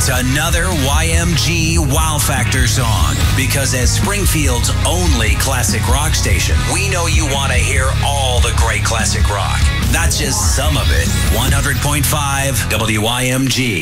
It's another YMG Wow Factor song. Because as Springfield's only classic rock station, we know you want to hear all the great classic rock. Not just some of it. 100.5 WYMG.